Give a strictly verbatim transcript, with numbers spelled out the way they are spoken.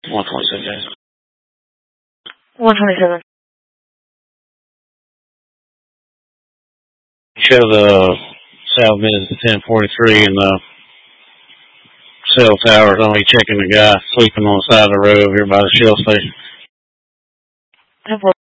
one twenty-seven, Jason. one twenty-seven. Show the south visit to ten forty-three and the cell towers only checking the guy sleeping on the side of the road here by the Shell station. ten forty-three.